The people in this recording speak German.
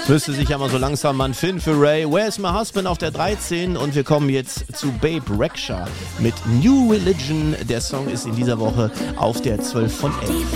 Müsste sich ja mal so langsam mal finden für Ray. Where's My Husband auf der 13 und wir kommen jetzt zu Babe Rexha mit New Religion. Der Song ist in dieser Woche auf der 12 von 11.